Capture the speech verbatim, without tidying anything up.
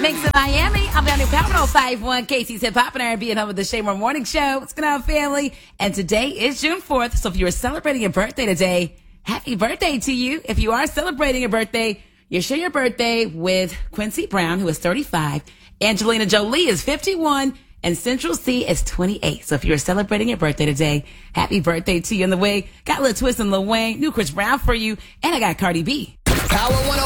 Mix in Miami. I'm down in Power five one Casey's Hip Hop and R and B and home with the Shaymore Morning Show. What's going on, family? And today is June fourth. So if you are celebrating your birthday today, happy birthday to you. If you are celebrating your birthday, you share your birthday with Quincy Brown, who is thirty-five. Angelina Jolie is fifty-one. And Central C is twenty-eight. So if you're celebrating your birthday today, happy birthday to you on the way. Got a little twist in Lil Wayne, new Chris Brown for you, and I got Cardi B. Power one